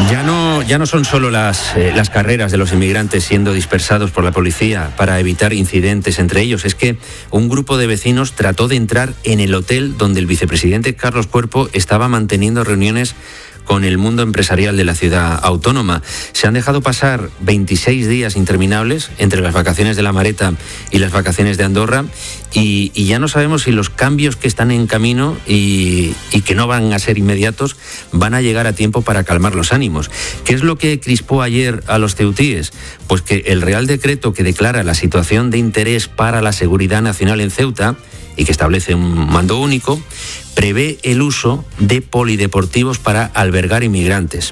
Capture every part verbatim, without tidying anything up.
Ya no, ya no son solo las, eh, las carreras de los inmigrantes siendo dispersados por la policía para evitar incidentes entre ellos. Es que un grupo de vecinos trató de entrar en el hotel donde el vicepresidente Carlos Cuerpo estaba manteniendo reuniones con el mundo empresarial de la ciudad autónoma. Se han dejado pasar veintiséis días interminables entre las vacaciones de La Mareta y las vacaciones de Andorra y, y ya no sabemos si los cambios que están en camino y, y que no van a ser inmediatos van a llegar a tiempo para calmar los ánimos. ¿Qué es lo que crispó ayer a los ceutíes? Pues que el Real Decreto que declara la situación de interés para la seguridad nacional en Ceuta y que establece un mando único, prevé el uso de polideportivos para albergar inmigrantes.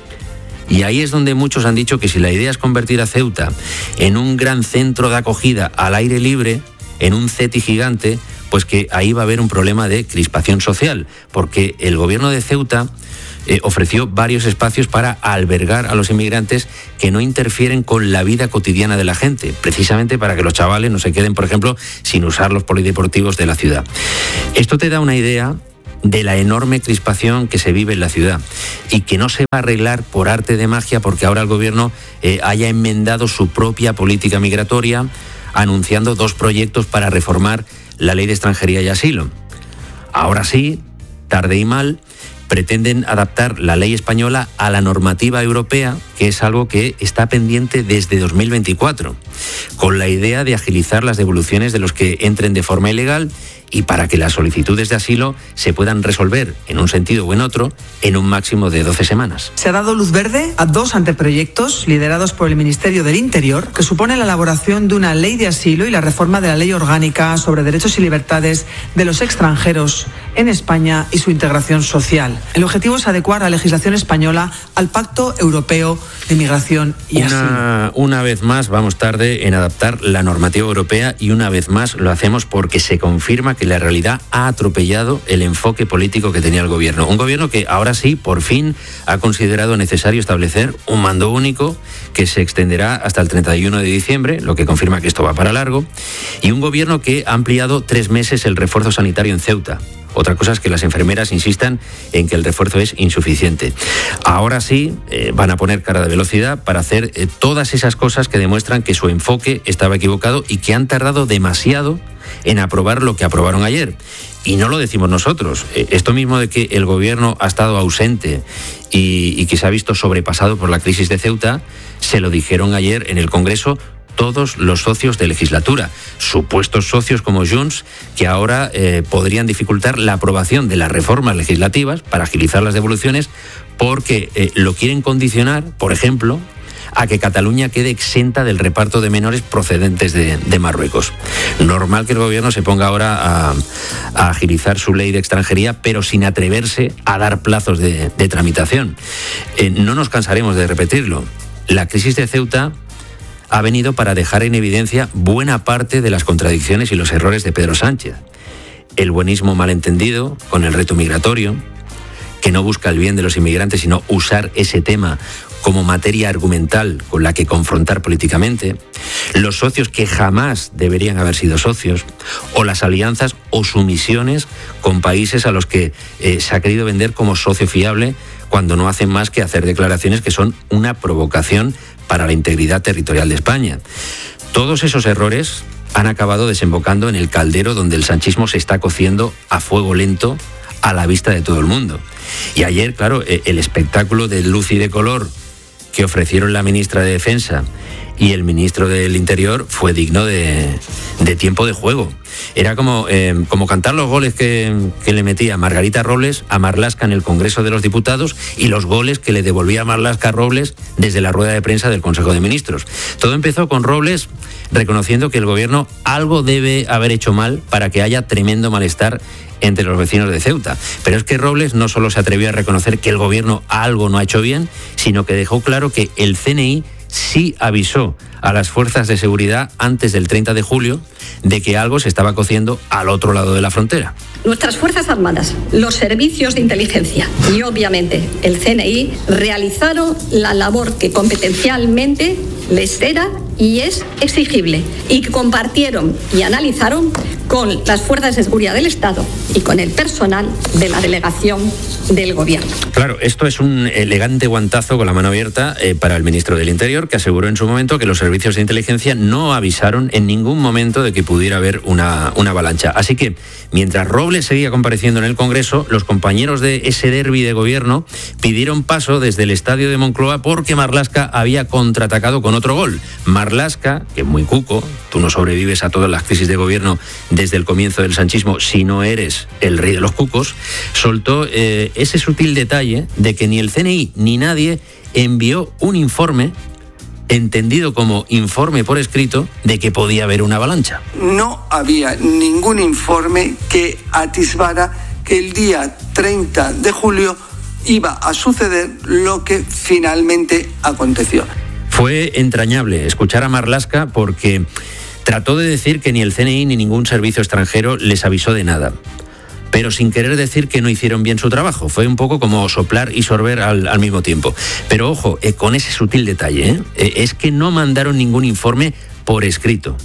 Y ahí es donde muchos han dicho que si la idea es convertir a Ceuta en un gran centro de acogida al aire libre, en un ceti gigante, pues que ahí va a haber un problema de crispación social, porque el gobierno de Ceuta Eh, ofreció varios espacios para albergar a los inmigrantes que no interfieren con la vida cotidiana de la gente, precisamente para que los chavales no se queden, por ejemplo, sin usar los polideportivos de la ciudad. Esto te da una idea de la enorme crispación que se vive en la ciudad y que no se va a arreglar por arte de magia porque ahora el gobierno eh, haya enmendado su propia política migratoria, anunciando dos proyectos para reformar la ley de extranjería y asilo. Ahora sí, tarde y mal, pretenden adaptar la ley española a la normativa europea, que es algo que está pendiente desde dos mil veinticuatro, con la idea de agilizar las devoluciones de los que entren de forma ilegal y para que las solicitudes de asilo se puedan resolver en un sentido o en otro en un máximo de doce semanas. Se ha dado luz verde a dos anteproyectos liderados por el Ministerio del Interior que suponen la elaboración de una ley de asilo y la reforma de la ley orgánica sobre derechos y libertades de los extranjeros en España y su integración social. El objetivo es adecuar la legislación española al Pacto Europeo de Migración y una, Asilo. Una vez más vamos tarde en adaptar la normativa europea y una vez más lo hacemos porque se confirma que la realidad ha atropellado el enfoque político que tenía el gobierno. Un gobierno que ahora sí, por fin, ha considerado necesario establecer un mando único que se extenderá hasta el treinta y uno de diciembre, lo que confirma que esto va para largo, y un gobierno que ha ampliado tres meses el refuerzo sanitario en Ceuta. Otra cosa es que las enfermeras insistan en que el refuerzo es insuficiente. Ahora sí eh, van a poner cara de velocidad para hacer eh, todas esas cosas que demuestran que su enfoque estaba equivocado y que han tardado demasiado en aprobar lo que aprobaron ayer. Y no lo decimos nosotros. Eh, esto mismo de que el gobierno ha estado ausente y, y que se ha visto sobrepasado por la crisis de Ceuta, se lo dijeron ayer en el Congreso todos los socios de legislatura, supuestos socios como Junts, que ahora eh, podrían dificultar la aprobación de las reformas legislativas para agilizar las devoluciones, porque eh, lo quieren condicionar, por ejemplo, a que Cataluña quede exenta del reparto de menores procedentes de, de Marruecos. Normal que el gobierno se ponga ahora a, a agilizar su ley de extranjería, pero sin atreverse a dar plazos de, de tramitación. Eh, no nos cansaremos de repetirlo. La crisis de Ceuta ha venido para dejar en evidencia buena parte de las contradicciones y los errores de Pedro Sánchez. El buenismo malentendido con el reto migratorio, que no busca el bien de los inmigrantes, sino usar ese tema como materia argumental con la que confrontar políticamente, los socios que jamás deberían haber sido socios, o las alianzas o sumisiones con países a los que eh, se ha querido vender como socio fiable cuando no hacen más que hacer declaraciones que son una provocación para la integridad territorial de España. Todos esos errores han acabado desembocando en el caldero donde el sanchismo se está cociendo a fuego lento a la vista de todo el mundo. Y ayer, claro, el espectáculo de luz y de color que ofrecieron la ministra de Defensa y el ministro del Interior fue digno de, de tiempo de juego. Era como, eh, como cantar los goles que, que le metía Margarita Robles a Marlaska en el Congreso de los Diputados y los goles que le devolvía Marlaska a Robles desde la rueda de prensa del Consejo de Ministros. Todo empezó con Robles reconociendo que el gobierno algo debe haber hecho mal para que haya tremendo malestar entre los vecinos de Ceuta. Pero es que Robles no solo se atrevió a reconocer que el gobierno algo no ha hecho bien, sino que dejó claro que el C N I sí avisó a las fuerzas de seguridad antes del treinta de julio de que algo se estaba cociendo al otro lado de la frontera. Nuestras Fuerzas Armadas, los servicios de inteligencia y obviamente el C N I realizaron la labor que competencialmente les era y es exigible y que compartieron y analizaron con las fuerzas de seguridad del Estado y con el personal de la delegación del Gobierno. Claro, esto es un elegante guantazo con la mano abierta eh, para el ministro del Interior, que aseguró en su momento que los servicios de inteligencia no avisaron en ningún momento de que pudiera haber una, una avalancha. Así que, mientras Robles seguía compareciendo en el Congreso, los compañeros de ese derbi de gobierno pidieron paso desde el estadio de Moncloa porque Marlaska había contraatacado con otro gol. Marlaska, que es muy cuco, tú no sobrevives a todas las crisis de gobierno desde el comienzo del sanchismo si no eres el rey de los cucos, soltó eh, ese sutil detalle de que ni el C N I ni nadie envió un informe entendido como informe por escrito de que podía haber una avalancha. No había ningún informe que atisbara que el día treinta de julio iba a suceder lo que finalmente aconteció. Fue entrañable escuchar a Marlaska porque trató de decir que ni el C N I ni ningún servicio extranjero les avisó de nada, pero sin querer decir que no hicieron bien su trabajo. Fue un poco como soplar y sorber al, al mismo tiempo. Pero ojo, eh, con ese sutil detalle, ¿eh? Eh, es que no mandaron ningún informe por escrito.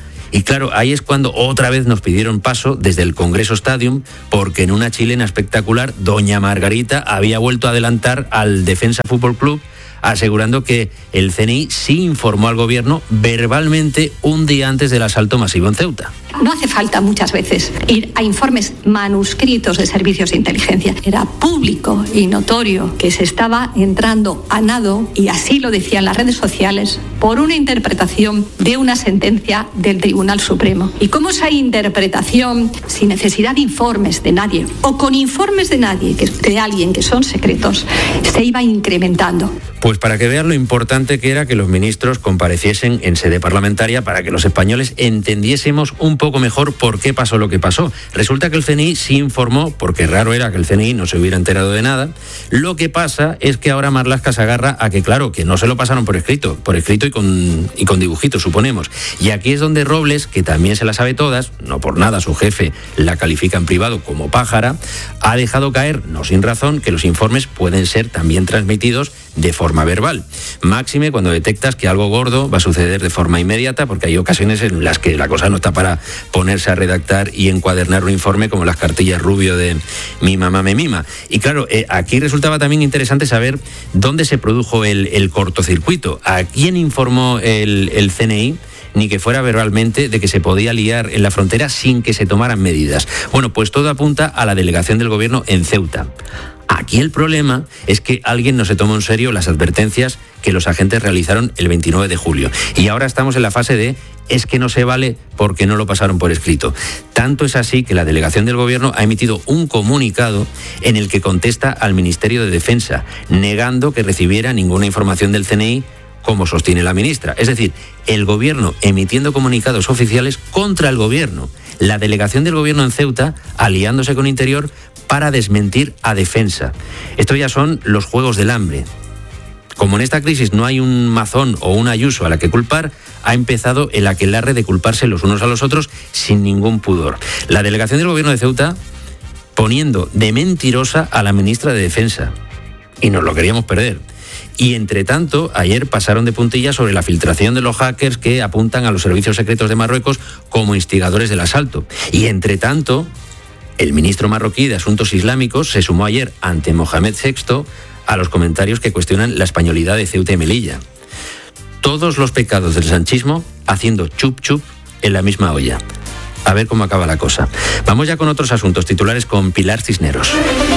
Y claro, ahí es cuando otra vez nos pidieron paso desde el Congreso Stadium, porque en una chilena espectacular, doña Margarita había vuelto a adelantar al Defensa Fútbol Club, asegurando que el C N I sí informó al gobierno verbalmente un día antes del asalto masivo en Ceuta. No hace falta muchas veces ir a informes manuscritos de servicios de inteligencia. Era público y notorio que se estaba entrando a nado, y así lo decían las redes sociales, por una interpretación de una sentencia del Tribunal Supremo. Y cómo esa interpretación, sin necesidad de informes de nadie, o con informes de nadie, que de alguien que son secretos, se iba incrementando. Pues para que vean lo importante que era que los ministros compareciesen en sede parlamentaria para que los españoles entendiésemos un poco mejor por qué pasó lo que pasó. Resulta que el C N I sí informó, porque raro era que el C N I no se hubiera enterado de nada. Lo que pasa es que ahora Marlaska se agarra a que, claro, que no se lo pasaron por escrito, por escrito y con, y con dibujitos, suponemos. Y aquí es donde Robles, que también se las sabe todas, no por nada su jefe la califica en privado como pájara, ha dejado caer, no sin razón, que los informes pueden ser también transmitidos de forma verbal. Máxime cuando detectas que algo gordo va a suceder de forma inmediata, porque hay ocasiones en las que la cosa no está para ponerse a redactar y encuadernar un informe como las cartillas Rubio de Mi mamá me mima. Y claro, eh, aquí resultaba también interesante saber dónde se produjo el, el cortocircuito. ¿A quién informó el, el C N I? Ni que fuera verbalmente de que se podía liar en la frontera sin que se tomaran medidas. Bueno, pues todo apunta a la delegación del gobierno en Ceuta. Aquí el problema es que alguien no se tomó en serio las advertencias que los agentes realizaron el veintinueve de julio. Y ahora estamos en la fase de es que no se vale porque no lo pasaron por escrito. Tanto es así que la delegación del gobierno ha emitido un comunicado en el que contesta al Ministerio de Defensa, negando que recibiera ninguna información del C N I, como sostiene la ministra. Es decir, el gobierno emitiendo comunicados oficiales contra el gobierno. La delegación del gobierno en Ceuta aliándose con Interior para desmentir a Defensa. Esto ya son los juegos del hambre. Como en esta crisis no hay un Mazón o un Ayuso a la que culpar, ha empezado el aquelarre de culparse los unos a los otros sin ningún pudor. La delegación del gobierno de Ceuta poniendo de mentirosa a la ministra de Defensa. Y nos lo queríamos perder. Y entre tanto, ayer pasaron de puntillas sobre la filtración de los hackers que apuntan a los servicios secretos de Marruecos como instigadores del asalto. Y entre tanto, el ministro marroquí de Asuntos Islámicos se sumó ayer ante Mohamed sexto a los comentarios que cuestionan la españolidad de Ceuta y Melilla. Todos los pecados del sanchismo haciendo chup chup en la misma olla. A ver cómo acaba la cosa. Vamos ya con otros asuntos titulares con Pilar Cisneros.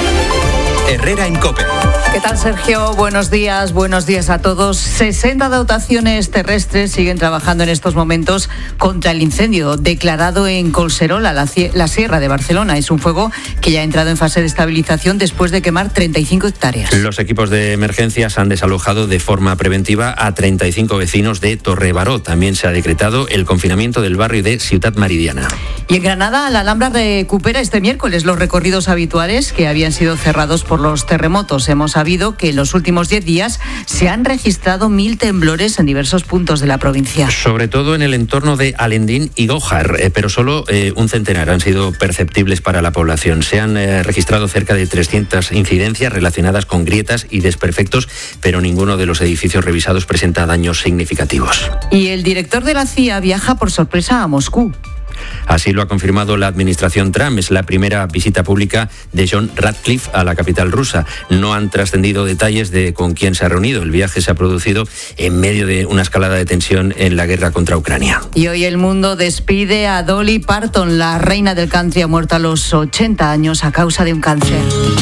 Herrera en COPE. ¿Qué tal, Sergio? Buenos días, buenos días a todos. sesenta dotaciones terrestres siguen trabajando en estos momentos contra el incendio declarado en Collserola, la, la Sierra de Barcelona. Es un fuego que ya ha entrado en fase de estabilización después de quemar treinta y cinco hectáreas. Los equipos de emergencias han desalojado de forma preventiva a treinta y cinco vecinos de Torrebaró. También se ha decretado el confinamiento del barrio de Ciutat Meridiana. Y en Granada, la Alhambra recupera este miércoles los recorridos habituales que habían sido cerrados por los terremotos. Hemos sabido que en los últimos diez días se han registrado mil temblores en diversos puntos de la provincia. Sobre todo en el entorno de Alendín y Gójar, eh, pero solo eh, un centenar han sido perceptibles para la población. Se han eh, registrado cerca de trescientas incidencias relacionadas con grietas y desperfectos, pero ninguno de los edificios revisados presenta daños significativos. Y el director de la C I A viaja por sorpresa a Moscú. Así lo ha confirmado la administración Trump. Es la primera visita pública de John Ratcliffe a la capital rusa. No han trascendido detalles de con quién se ha reunido. El viaje se ha producido en medio de una escalada de tensión en la guerra contra Ucrania. Y hoy el mundo despide a Dolly Parton, la reina del country, ha muerto a los ochenta años a causa de un cáncer.